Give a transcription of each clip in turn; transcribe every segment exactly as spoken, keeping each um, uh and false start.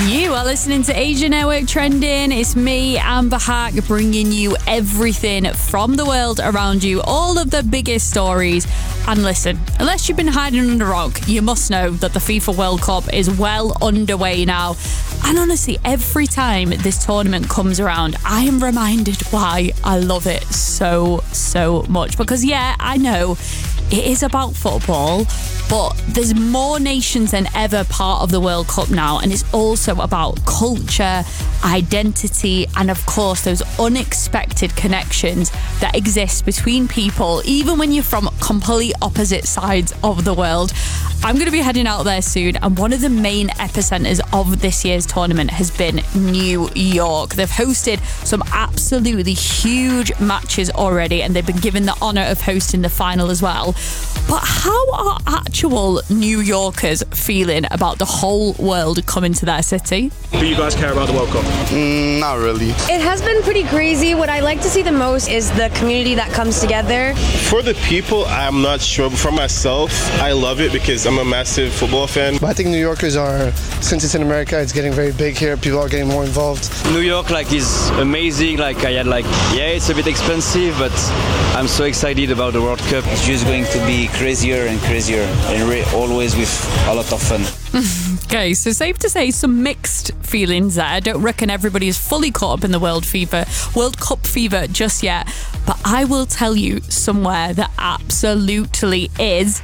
You are listening to Asia Network Trending. It's me, Amber Hack, bringing you everything from the world around you, all of the biggest stories. And listen, unless you've been hiding under a rock, you must know that the FIFA World Cup is well underway now. And honestly, every time this tournament comes around, I am reminded why I love it so, so much. Because yeah, I know it is about football, but there's more nations than ever part of the World Cup now, and it's also about culture, identity, and of course those unexpected connections that exist between people, even when you're from complete opposite sides of the world. I'm going to be heading out there soon, and one of the main epicenters of this year's tournament has been New York. They've hosted some absolutely huge matches already, and they've been given the honour of hosting the final as well. But how are actual New Yorkers feeling about the whole world coming to their city? Do you guys care about the World Cup? Mm, not really. It has been pretty crazy. What I like to see the most is the community that comes together. For the people, I'm not sure, but for myself, I love it because I'm a massive football fan. But I think New Yorkers are, since it's in America, it's getting very big here. People are getting more involved. New York, like, is amazing. Like, I had, like, yeah, it's a bit expensive, but I'm so excited about the World Cup. It's just going to be crazier and crazier, and re- always with a lot of fun. Okay, so safe to say some mixed feelings there. I don't reckon everybody is fully caught up in the World fever, World Cup fever just yet. But I will tell you somewhere that absolutely is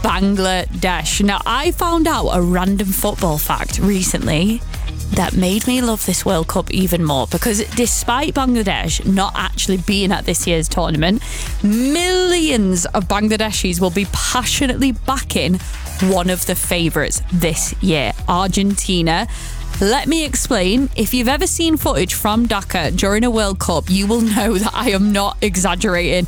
Bangladesh. Now, I found out a random football fact recently that made me love this World Cup even more, because despite Bangladesh not actually being at this year's tournament, millions of Bangladeshis will be passionately backing one of the favourites this year, Argentina. Let me explain. If you've ever seen footage from Dhaka during a World Cup, you will know that I am not exaggerating.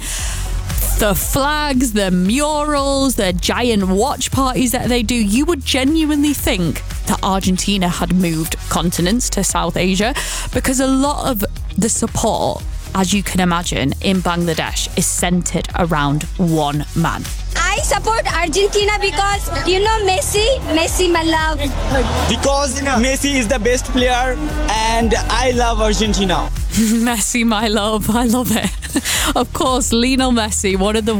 The flags, the murals, the giant watch parties that they do, you would genuinely think that Argentina had moved continents to South Asia, because a lot of the support, as you can imagine, in Bangladesh is centered around one man. I support Argentina because, you know, Messi, Messi my love. Because Messi is the best player and I love Argentina. Messi my love, I love it. Of course, Lionel Messi, one of the